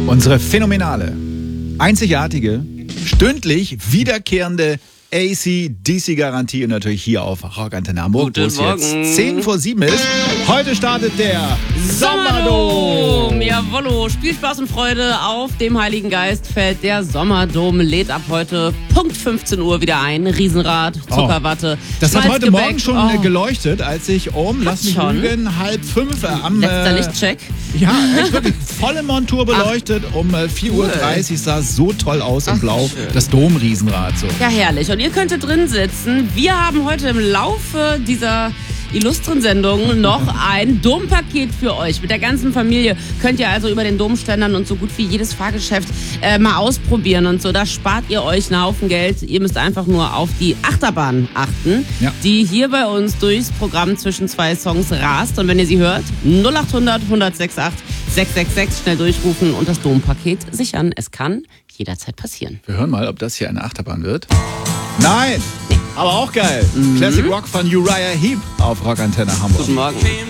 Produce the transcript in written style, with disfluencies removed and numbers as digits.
Unsere phänomenale, einzigartige, stündlich wiederkehrende AC/DC-Garantie und natürlich hier auf Rockantenne Hamburg, wo es jetzt 10:07 ist. Heute startet der Sommerdom. Jawollo, Spielspaß und Freude auf dem Heiligen Geistfeld. Der Sommerdom lädt ab heute Punkt 15 Uhr wieder ein. Riesenrad, Zuckerwatte. Das hat heute Morgen schon geleuchtet, als ich lass mich lügen, 4:30 am... Letzter Lichtcheck. Ja, echt wirklich volle Montur beleuchtet. Um 4:30 Uhr sah es so toll aus in Blau. Schön. Das Domriesenrad so. Ja, herrlich. Und ihr könntet drin sitzen. Wir haben heute im Laufe dieser illustren Sendung noch ein Dompaket für euch. Mit der ganzen Familie könnt ihr also über den Dom schlendern und so gut wie jedes Fahrgeschäft mal ausprobieren und so. Da spart ihr euch einen Haufen Geld. Ihr müsst einfach nur auf die Achterbahn achten, die hier bei uns durchs Programm zwischen zwei Songs rast. Und wenn ihr sie hört, 0800 106.8 666 schnell durchrufen und das Dompaket sichern. Es kann jederzeit passieren. Wir hören mal, ob das hier eine Achterbahn wird. Nein! Aber auch geil. Classic Rock von Uriah Heep auf Rockantenne Hamburg. Guten Morgen.